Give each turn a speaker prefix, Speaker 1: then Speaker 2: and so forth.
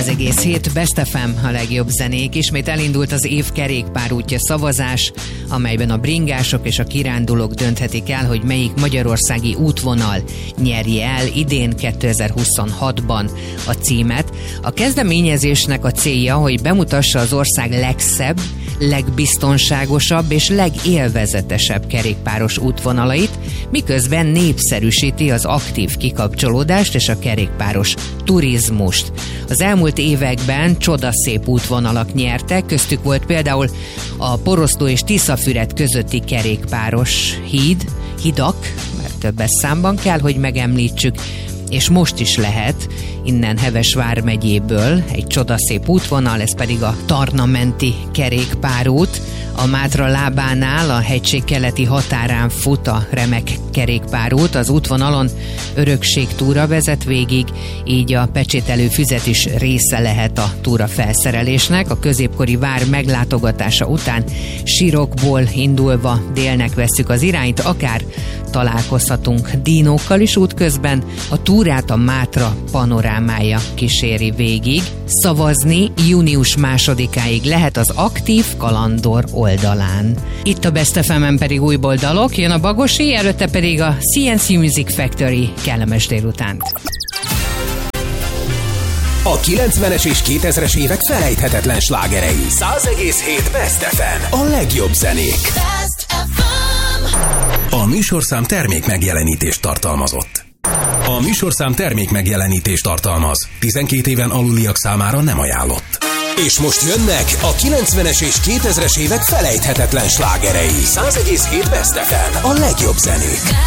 Speaker 1: 100,7 Best FM, a legjobb zenék. Ismét elindult az év kerékpárútja szavazás, amelyben a bringások és a kirándulók dönthetik el, hogy melyik magyarországi útvonal nyerje el idén 2026-ban a címet. A kezdeményezésnek a célja, hogy bemutassa az ország legszebb, legbiztonságosabb és legélvezetesebb kerékpáros útvonalait, miközben népszerűsíti az aktív kikapcsolódást és a kerékpáros turizmust. Az elmúlt években csodaszép útvonalak nyertek, köztük volt például a Porosztó és Tiszafüred közötti kerékpáros hidak, mert többes számban kell, hogy megemlítsük, és most is lehet innen Heves vármegyéből egy csodaszép útvonal, ez pedig a Tarna-menti kerékpárút. A Mátra lábánál a hegység keleti határán fut a remek kerékpárút, az útvonalon örökségtúra vezet végig, így a pecsételő füzet is része lehet a túra felszerelésnek. A középkori vár meglátogatása után Sirokból indulva délnek vesszük az irányt, akár találkozhatunk dínókkal is útközben. A túrát a Mátra panorámája kíséri végig. Szavazni június 2-áig lehet az Aktív Kalandor oldalán. Itt a Best FM-en pedig újból dalok, jön a Bagosi, előtte pedig a CNC Music Factory. Kellemes délutánt!
Speaker 2: A 90-es és 2000-es évek felejthetetlen slágerei. 100,7 Best FM. A legjobb zenék. Best FM. A műsorszám termék megjelenítést tartalmazott. A műsorszám termék megjelenítést tartalmaz. 12 éven aluliak számára nem ajánlott. És most jönnek a 90-es és 2000-es évek felejthetetlen slágerei. 100,7 Best FM. A legjobb zenék.